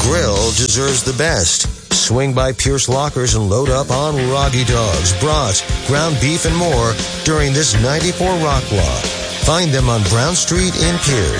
grill deserves the best. Swing by Pierce Lockers and load up on Roggy Dogs, brats, ground beef, and more during this 94 Rock Block. Find them on Brown Street in Pierce.